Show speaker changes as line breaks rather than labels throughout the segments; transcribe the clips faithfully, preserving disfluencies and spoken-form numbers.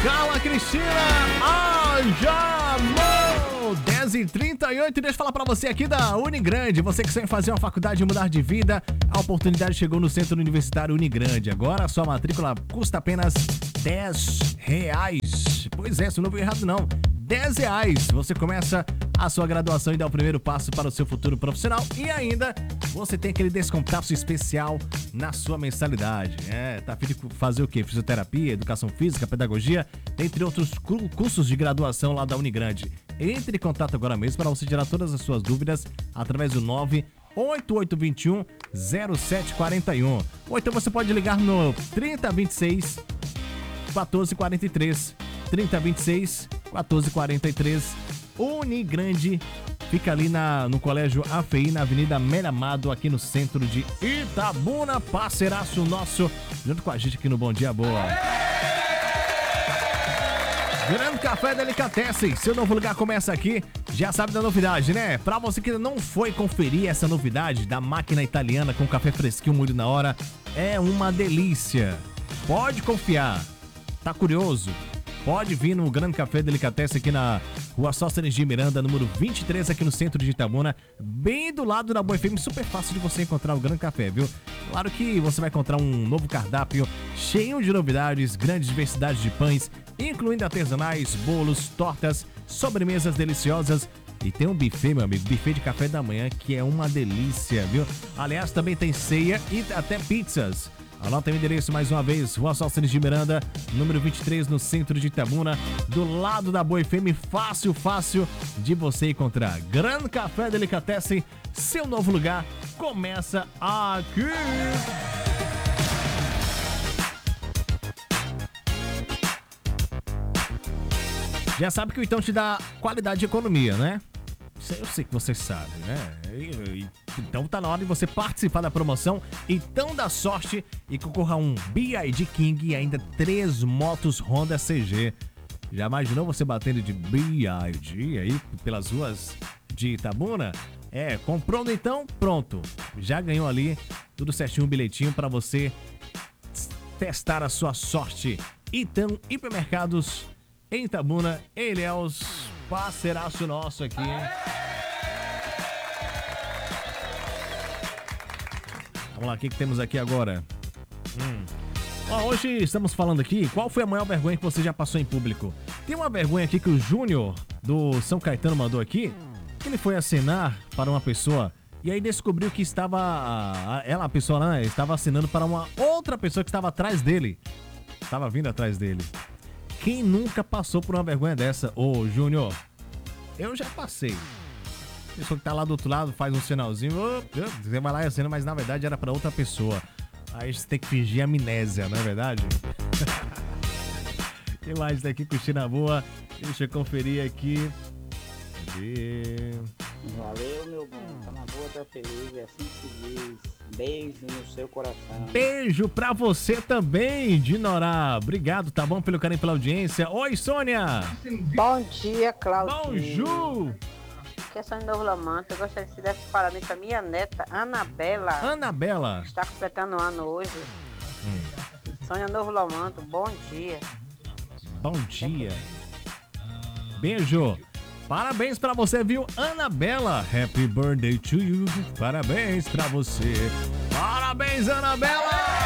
Carla Cristina, Ajamon, dez e trinta e oito. Deixa eu falar pra você aqui da Unigrande. Você que quer fazer uma faculdade e mudar de vida, a oportunidade chegou no Centro Universitário Unigrande. Agora a sua matrícula custa apenas dez reais. Pois é, isso não veio errado não. dez reais. Você começa a sua graduação e dá o primeiro passo para o seu futuro profissional. E ainda você tem aquele descontaço especial na sua mensalidade. É, tá a fim de fazer o quê? Fisioterapia, educação física, pedagogia, entre outros cursos de graduação lá da Unigrande. Entre em contato agora mesmo para você tirar todas as suas dúvidas através do nove oito oito dois um zero sete quatro um. Ou então você pode ligar no trinta vinte e seis quatorze quarenta e três. trinta vinte e seis quatorze quarenta e três. Unigrande fica ali na, no Colégio A F I, na Avenida Amélia Amado, aqui no centro de Itabuna. Parceiraço nosso, junto com a gente aqui no Bom Dia Boa. Grande Café Delicatessen, seu novo lugar começa aqui. Já sabe da novidade, né? Pra você que ainda não foi conferir essa novidade da máquina italiana com café fresquinho, molho na hora, é uma delícia. Pode confiar. Tá curioso? Pode vir no Grande Café Delicatessen aqui na Rua Sóstenes de Miranda, número vinte e três, aqui no centro de Itabuna, bem do lado da Boa F M. Super fácil de você encontrar o Grande Café, viu? Claro que você vai encontrar um novo cardápio cheio de novidades, grande diversidade de pães, incluindo artesanais, bolos, tortas, sobremesas deliciosas. E tem um buffet, meu amigo, buffet de café da manhã, que é uma delícia, viu? Aliás, também tem ceia e até pizzas. Anota o endereço mais uma vez, Rua Sóstenes de Miranda, número vinte e três, no centro de Itabuna, do lado da Boa F M. Fácil, fácil de você encontrar. Grande Café Delicatessen, seu novo lugar começa aqui. Já sabe que o Então te dá qualidade de economia, né? Eu sei que você sabe, né? Então tá na hora de você participar da promoção Então dá sorte e concorra a um B Y D King e ainda três motos Honda C G. Já imaginou você batendo de B Y D aí pelas ruas de Itabuna? É, comprou no Então, pronto. Já ganhou ali tudo certinho, um bilhetinho pra você testar a sua sorte. Então, hipermercados em Itabuna, ele é os parceiraço nosso aqui, hein? Vamos lá, o que, que temos aqui agora? Hum. Ó, hoje estamos falando aqui, qual foi a maior vergonha que você já passou em público? Tem uma vergonha aqui que o Júnior do São Caetano mandou aqui. Ele foi acenar para uma pessoa e aí descobriu que estava... Ela, a pessoa lá, né, estava acenando para uma outra pessoa que estava atrás dele. Estava vindo atrás dele. Quem nunca passou por uma vergonha dessa? Ô, Júnior, eu já passei. A pessoa que tá lá do outro lado faz um sinalzinho, você vai lá e acena, mas na verdade era pra outra pessoa. Aí você tem que fingir amnésia, não é verdade? Tem mais daqui, Cristina Boa. Deixa eu conferir aqui. Cadê?
Valeu, meu bom. Tá na boa, tá feliz, é assim que se diz. Beijo no seu coração.
Beijo pra você também, Dinorá. Obrigado, tá bom, pelo carinho, pela audiência. Oi, Sônia.
Bom dia, Claudinho.
Bonjour.
Que é Sônia Novo Lamanta. Eu gostaria que você desse parabéns pra minha neta, Anabela.
Anabela.
Está completando um ano hoje. Hum. Sônia Novo Lamanta, bom dia.
Bom dia. Beijo. Parabéns pra você, viu, Anabela? Happy birthday to you. Parabéns pra você. Parabéns, Anabela!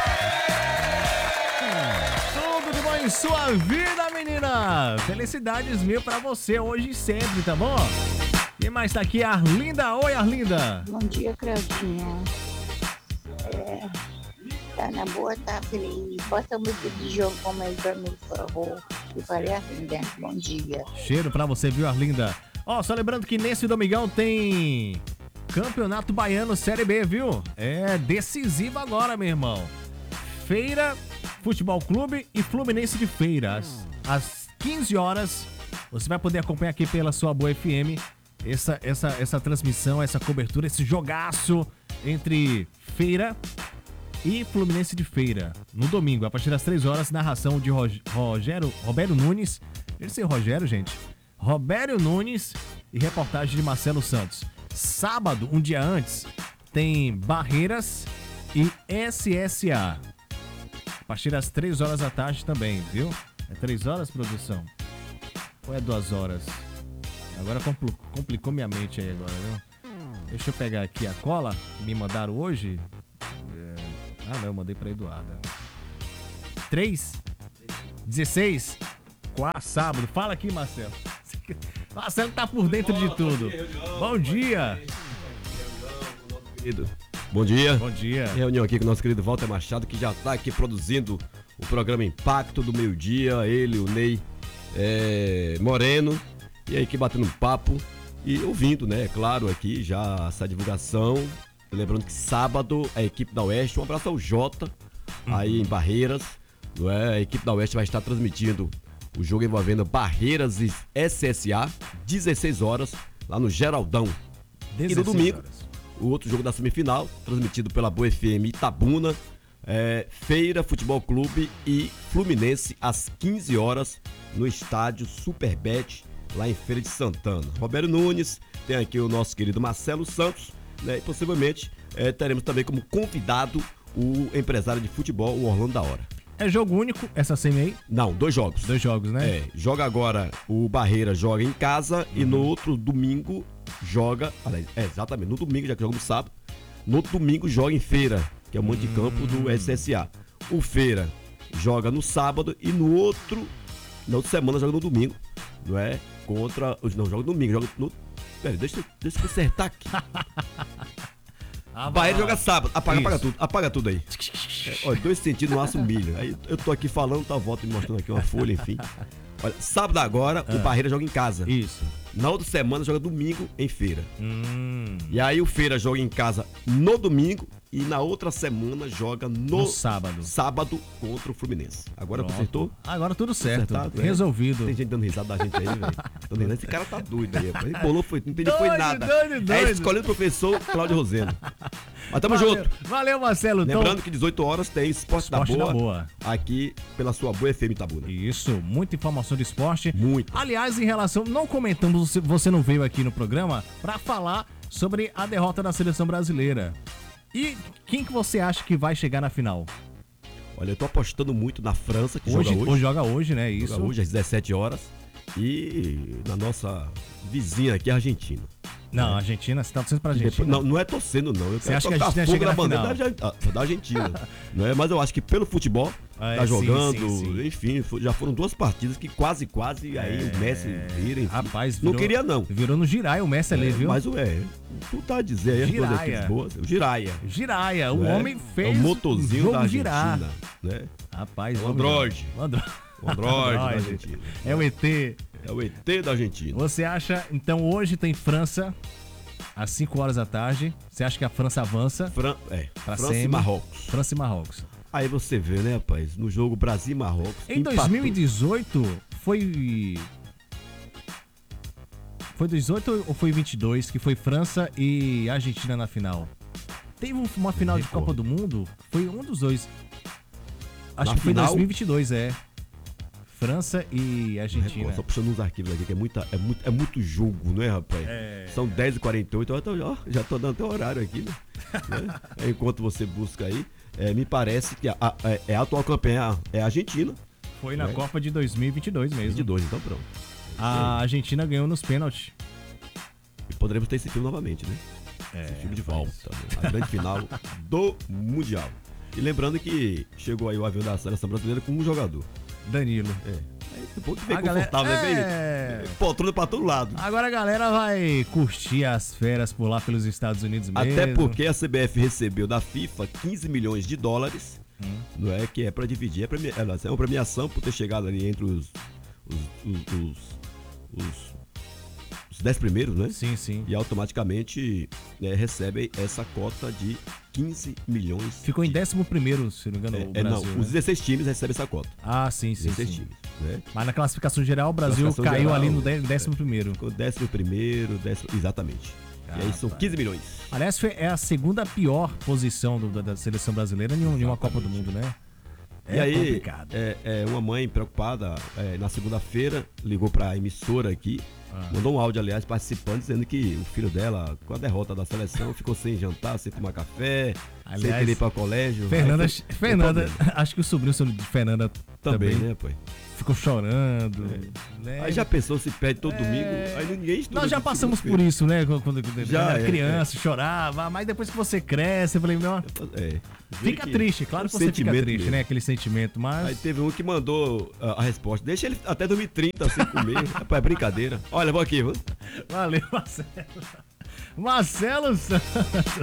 Tudo de bom em sua vida, menina! Felicidades mil pra você hoje e sempre, tá bom? Quem mais tá aqui? Arlinda. Oi, Arlinda.
Bom dia, Claudinha. É, tá na boa, tá feliz. Bota a música de João como aí pra mim, por favor. E falei, Arlinda, bom dia.
Cheiro pra você, viu, Arlinda? Ó, só lembrando que nesse domingão tem Campeonato Baiano Série B, viu? É decisivo agora, meu irmão. Feira, Futebol Clube e Fluminense de Feira. Às, às quinze horas, você vai poder acompanhar aqui pela sua Boa F M essa, essa, essa transmissão, essa cobertura, esse jogaço entre Feira e Fluminense de Feira. No domingo, a partir das três horas, narração de Rogério, Roberto Nunes. Esse é o Rogério, gente. Roberto Nunes e reportagem de Marcelo Santos. Sábado, um dia antes, tem Barreiras e S S A. A partir das três horas da tarde também, viu? É três horas, produção? Ou é duas horas? Agora compl- complicou minha mente aí agora, viu? Deixa eu pegar aqui a cola que me mandaram hoje. É... Ah, não, eu mandei pra Eduarda. três? dezesseis? quatro, sábado. Fala aqui, Marcelo. Marcelo tá por dentro de tudo. Bom dia.
Bom dia.
Bom dia.
Reunião aqui com o nosso querido Walter Machado, que já tá aqui produzindo o programa Impacto do meio-dia. Ele, o Ney é, Moreno. E aí aqui batendo um papo e ouvindo, né? É claro, aqui já essa divulgação. Lembrando que sábado a equipe da Oeste, um abraço ao Jota, uhum. aí em Barreiras. Não é? A equipe da Oeste vai estar transmitindo o jogo envolvendo Barreiras e S S A, dezesseis horas, lá no Geraldão. E no domingo, horas. O outro jogo da semifinal, transmitido pela Boa F M Itabuna, é Feira Futebol Clube e Fluminense, às quinze horas, no estádio Superbet, lá em Feira de Santana. Roberto Nunes, tem aqui o nosso querido Marcelo Santos, né? E possivelmente é, teremos também como convidado o empresário de futebol, o Orlando da Hora.
É jogo único essa semi aí?
Não, dois jogos.
Dois jogos, né?
É, joga agora, o Barreira joga em casa uhum. e no outro domingo joga, aliás, é, exatamente, no domingo, já que joga no sábado, no outro domingo joga em Feira, que é o mando de campo uhum. do S S A. O Feira joga no sábado e no outro, na outra semana joga no domingo, não é? Contra, não, joga no domingo, joga no... Pera, deixa, deixa eu consertar aqui. Ah, Bahia joga sábado, apaga, apaga tudo, apaga tudo aí. É, olha, dois centímetros no aço milho. Aí eu tô aqui falando, tá volta me mostrando aqui uma folha, enfim. Olha, sábado agora, ah. o Barreira joga em casa.
Isso.
Na outra semana joga domingo em Feira.
Hum.
E aí o Feira joga em casa no domingo e na outra semana joga no,
no sábado.
Sábado contra o Fluminense. Agora tu acertou?
Agora tudo certo.
Acertado,
resolvido.
É. Tem gente dando risada da gente aí, velho. Esse cara tá doido aí, rapaz. Ele bolou, foi, não entendi foi nada.
Doido, doido.
É escolhendo o professor Cláudio Roseno. Mas tamo
Valeu.
junto.
Valeu, Marcelo.
Lembrando
então...
que dezoito horas tem Esporte,
esporte
da, Boa,
da Boa
aqui pela sua Boa F M Itabuna.
Isso, muita informação de esporte.
Muito.
Aliás, em relação, não comentamos, você não veio aqui no programa para falar sobre a derrota da seleção brasileira. E quem que você acha que vai chegar na final?
Olha, eu tô apostando muito na França, que
hoje,
joga hoje.
Hoje joga hoje, né? Isso.
Joga hoje às dezessete horas. E na nossa vizinha aqui, a Argentina.
Não, a Argentina, você tá torcendo pra Argentina?
Não, não é torcendo, não. Eu
você acha que a Argentina chega na final?
Da, da Argentina. Não é? Mas eu acho que pelo futebol, ah, tá é, jogando, sim, sim, sim. enfim, já foram duas partidas que quase, quase, aí é, o Messi vira, enfim.
Rapaz, virou,
não queria, não.
Virou no Giraia o Messi ali,
é,
viu?
Mas, é, tu tá a dizer aí,
Giraia.
As boas, o Giraia.
Giraia, o
é?
homem fez
é o motorzinho da Argentina,
girar.
Né?
Rapaz,
o Android.
O Android.
O Android da Argentina.
É o E T.
É o E T da Argentina.
Você acha, então hoje tem França, às cinco horas da tarde. Você acha que a França avança?
Fran... É,
pra
França
semi,
e Marrocos.
França e Marrocos.
Aí você vê, né, rapaz, no jogo Brasil e Marrocos.
Em empatou. dois mil e dezoito foi... Foi dezoito ou foi vinte e dois que foi França e Argentina na final? Teve uma final de Copa do Mundo? Foi um dos dois. Acho
na
que foi
final?
dois mil e vinte e dois, é. França e Argentina.
Só puxando uns arquivos aqui, que é, muita, é, muito, é muito jogo, não é, rapaz? É... São dez e quarenta e oito, eu tô, ó, já tô dando até o horário aqui, né? né? Enquanto você busca aí, é, me parece que a, a, é a atual campeã é a Argentina.
Foi na né? Copa de dois mil e vinte e dois mesmo.
vinte e dois, então pronto.
A Argentina ganhou nos pênaltis.
E poderemos ter esse filme novamente, né?
É,
esse filme de volta. Né? A grande final do Mundial. E lembrando que chegou aí o avião da seleção brasileira com um jogador.
Danilo.
É. Aí é bom que vem
a
confortável,
galera...
né?
É...
Bem, poltrona pra todo lado.
Agora a galera vai curtir as férias por lá pelos Estados Unidos mesmo.
Até porque a C B F recebeu da FIFA quinze milhões de dólares, hum. não é? Que é pra dividir. É, premia... é uma premiação por ter chegado ali entre os os, os, os, os, os dez primeiros, né?
Sim, sim.
E automaticamente né, recebe essa cota de quinze milhões.
Ficou
de...
em décimo primeiro, se não me engano,
é,
o Brasil.
É, não,
né?
os dezesseis times recebem essa cota.
Ah, sim, sim.
dezesseis
sim.
times. Né?
Mas na classificação geral, o Brasil caiu
geral,
ali no décimo primeiro.
Ficou décimo primeiro, décimo... exatamente. Ah, e aí são quinze milhões.
Aliás, é a segunda pior posição do, da, da seleção brasileira em uma Copa do Mundo, né?
É e aí, complicado. É, é, uma mãe preocupada, é, na segunda-feira, ligou pra emissora aqui, ah. mandou um áudio, aliás, participando, dizendo que o filho dela, com a derrota da seleção, ficou sem jantar, sem tomar café, aliás, sem ter ir para o colégio.
Fernanda, aí, Fernanda acho que o sobrinho de Fernanda também,
também né, pô?
ficou chorando. Né?
Aí já pensou se pede todo
É.
domingo, aí ninguém estuda.
Nós já
de
passamos por
segunda-feira.
isso, né? Quando, quando
Já,
era
é,
criança, chorava, mas depois que você cresce, eu falei, meu,
É.
fica
Que
triste, claro
um
que você fica
sentimento
triste,
mesmo.
né? Aquele sentimento, mas.
Aí teve um que mandou a, a resposta. Deixa ele até dois mil e trinta sem comer. Rapaz, é brincadeira. Olha, vou aqui, viu?
Valeu, Marcelo. Marcelo Santos.